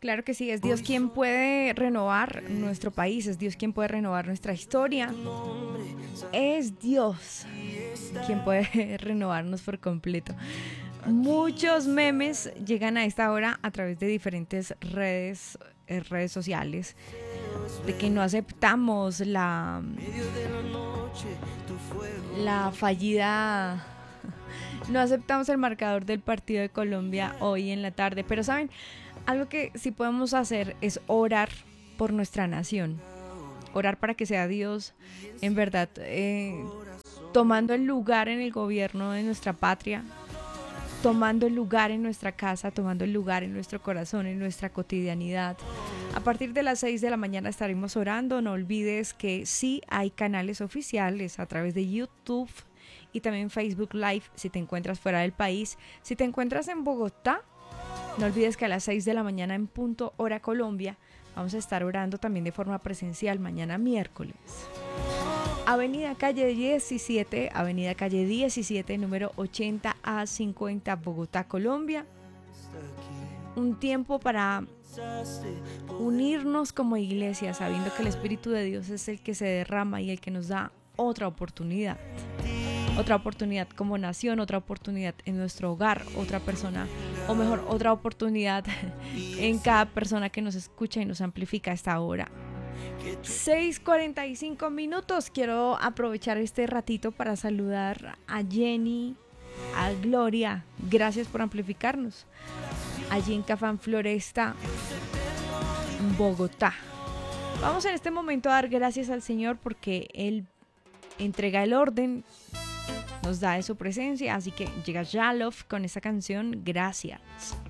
Claro que sí, es Dios quien puede renovar nuestro país, es Dios quien puede renovar nuestra historia, es Dios quien puede renovarnos por completo. Muchos memes llegan a esta hora a través de diferentes redes sociales, de que no aceptamos la fallida, no aceptamos el marcador del partido de Colombia hoy en la tarde, pero saben, algo que sí podemos hacer es orar por nuestra nación, orar para que sea Dios en verdad tomando el lugar en el gobierno de nuestra patria, tomando el lugar en nuestra casa, tomando el lugar en nuestro corazón, en nuestra cotidianidad. A partir de las 6 de la mañana estaremos orando. No olvides que sí hay canales oficiales a través de YouTube y también Facebook Live si te encuentras fuera del país. Si te encuentras en Bogotá, no olvides que a las 6 de la mañana en punto hora Colombia vamos a estar orando también de forma presencial mañana miércoles. Avenida Calle 17, número 80 a 50, Bogotá, Colombia. Un tiempo para unirnos como iglesia, sabiendo que el Espíritu de Dios es el que se derrama y el que nos da otra oportunidad. Otra oportunidad como nación, otra oportunidad en nuestro hogar, otra persona, o mejor, otra oportunidad en cada persona que nos escucha y nos amplifica a esta hora. 6:45 minutos. Quiero aprovechar este ratito para saludar a Jenny, a Gloria. Gracias por amplificarnos. Allí en Cafán Floresta, Bogotá. Vamos en este momento a dar gracias al Señor porque Él entrega el orden, nos da de su presencia. Así que llega Yalov con esta canción, Gracias.